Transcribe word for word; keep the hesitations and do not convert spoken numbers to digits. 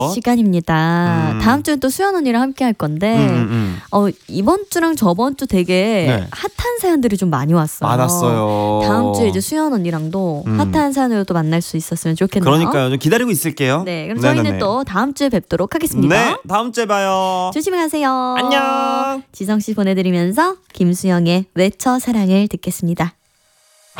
시간입니다. 음. 다음 주엔 또 수연 언니랑 함께 할 건데 음, 음, 음. 어, 이번 주랑 저번 주 되게 네. 핫한 사연들이 좀 많이 왔어요. 많았어요. 다음 주에 이제 수연 언니랑도 음. 핫한 사연으로 또 만날 수 있었으면 좋겠네요. 그러니까요. 좀 기다리고 있을게요. 네, 그럼 네네네. 저희는 또 다음 주에 뵙도록 하겠습니다. 네, 다음 주에 봐요. 조심히 가세요. 안녕. 지성 씨 보내드리면서 김수영의 외쳐 사랑을 듣겠습니다.